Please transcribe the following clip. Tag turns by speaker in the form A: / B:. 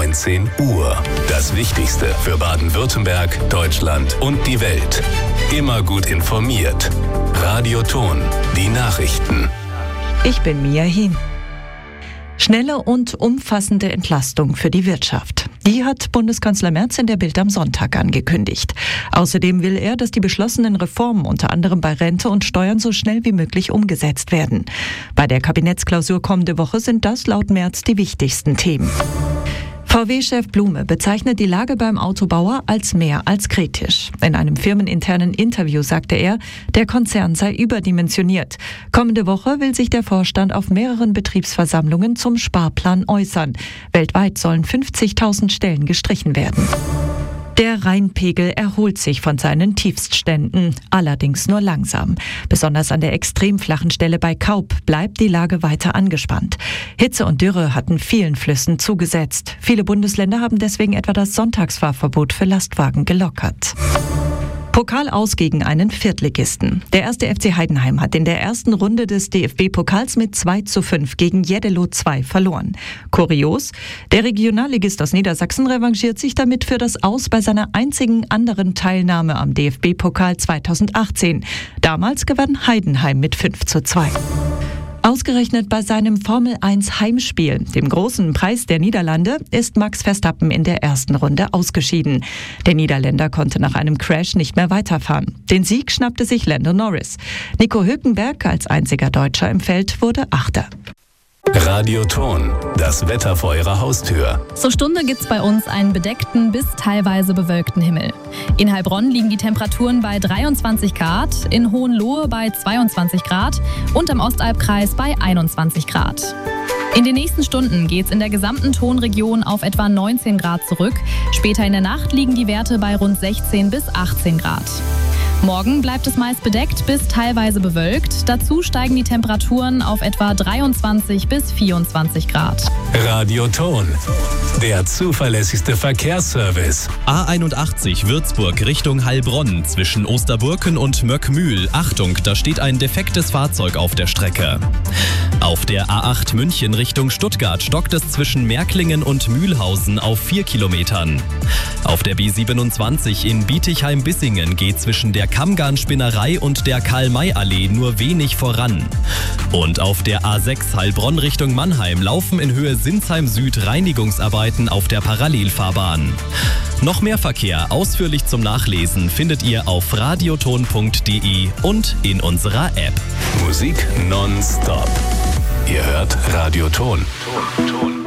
A: 19 Uhr. Das Wichtigste für Baden-Württemberg, Deutschland und die Welt. Immer gut informiert. Radio Ton, die Nachrichten.
B: Ich bin Mia Hien. Schnelle und umfassende Entlastung für die Wirtschaft. Die hat Bundeskanzler Merz in der Bild am Sonntag angekündigt. Außerdem will er, dass die beschlossenen Reformen unter anderem bei Rente und Steuern so schnell wie möglich umgesetzt werden. Bei der Kabinettsklausur kommende Woche sind das laut Merz die wichtigsten Themen. VW-Chef Blume bezeichnet die Lage beim Autobauer als mehr als kritisch. In einem firmeninternen Interview sagte er, der Konzern sei überdimensioniert. Kommende Woche will sich der Vorstand auf mehreren Betriebsversammlungen zum Sparplan äußern. Weltweit sollen 50.000 Stellen gestrichen werden. Der Rheinpegel erholt sich von seinen Tiefstständen, allerdings nur langsam. Besonders an der extrem flachen Stelle bei Kaub bleibt die Lage weiter angespannt. Hitze und Dürre hatten vielen Flüssen zugesetzt. Viele Bundesländer haben deswegen etwa das Sonntagsfahrverbot für Lastwagen gelockert. Pokal aus gegen einen Viertligisten. Der 1. FC Heidenheim hat in der ersten Runde des DFB-Pokals mit 2:5 gegen Jeddelo 2 verloren. Kurios, der Regionalligist aus Niedersachsen revanchiert sich damit für das Aus bei seiner einzigen anderen Teilnahme am DFB-Pokal 2018. Damals gewann Heidenheim mit 5:2. Ausgerechnet bei seinem Formel-1-Heimspiel, dem großen Preis der Niederlande, ist Max Verstappen in der ersten Runde ausgeschieden. Der Niederländer konnte nach einem Crash nicht mehr weiterfahren. Den Sieg schnappte sich Lando Norris. Nico Hülkenberg als einziger Deutscher im Feld wurde Achter.
A: Radio Ton, das Wetter vor Ihrer Haustür.
C: Zur Stunde gibt's bei uns einen bedeckten bis teilweise bewölkten Himmel. In Heilbronn liegen die Temperaturen bei 23 Grad, in Hohenlohe bei 22 Grad und im Ostalbkreis bei 21 Grad. In den nächsten Stunden geht's in der gesamten Tonregion auf etwa 19 Grad zurück. Später in der Nacht liegen die Werte bei rund 16 bis 18 Grad. Morgen bleibt es meist bedeckt bis teilweise bewölkt. Dazu steigen die Temperaturen auf etwa 23 bis 24 Grad.
A: Radio Ton, der zuverlässigste Verkehrsservice.
D: A81 Würzburg Richtung Heilbronn zwischen Osterburken und Möckmühl. Achtung, da steht ein defektes Fahrzeug auf der Strecke. Auf der A8 München Richtung Stuttgart stockt es zwischen Märklingen und Mühlhausen auf 4 Kilometern. Auf der B27 in Bietigheim-Bissingen geht zwischen der Kammgarn-Spinnerei und der Karl-May-Allee nur wenig voran. Und auf der A6 Heilbronn Richtung Mannheim laufen in Höhe Sinsheim Süd Reinigungsarbeiten auf der Parallelfahrbahn. Noch mehr Verkehr ausführlich zum Nachlesen findet ihr auf radioton.de und in unserer App.
A: Musik nonstop. Ihr hört Radio Ton.